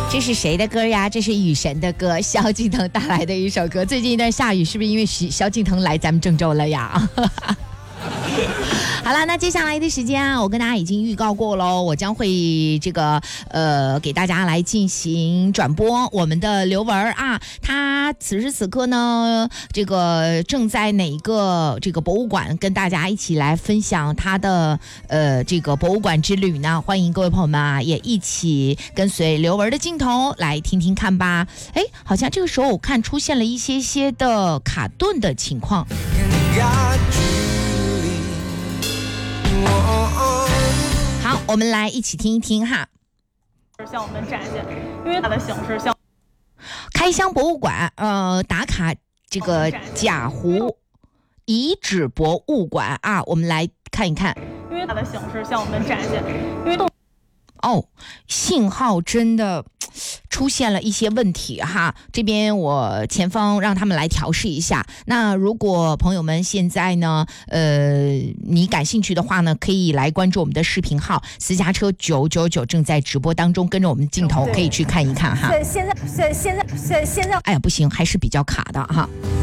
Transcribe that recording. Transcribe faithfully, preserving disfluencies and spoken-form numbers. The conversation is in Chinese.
这是谁的歌呀？这是雨神的歌，萧敬腾带来的一首歌。最近一段下雨，是不是因为萧敬腾来咱们郑州了呀？好了，那接下来的时间啊，我跟大家已经预告过喽，我将会这个呃给大家来进行转播我们的刘文啊，他此时此刻呢，这个正在哪个这个博物馆跟大家一起来分享他的呃这个博物馆之旅呢？欢迎各位朋友们啊，也一起跟随刘文的镜头来听听看吧。哎，好像这个时候我看出现了一些些的卡顿的情况。好，我们来一起听一听哈。 向我们展现，因为它的形式像开箱博物馆，呃，打卡这个贾湖遗址博物馆啊，我们来看一看。 因为它的形式向我们展现，因为动哦，信号真的出现了一些问题哈，这边我前方让他们来调试一下。那如果朋友们现在呢，呃，你感兴趣的话呢，可以来关注我们的视频号私家车九九九，正在直播当中，跟着我们镜头可以去看一看哈。 现在现在现在现在， 哎呀，不行，还是比较卡的哈。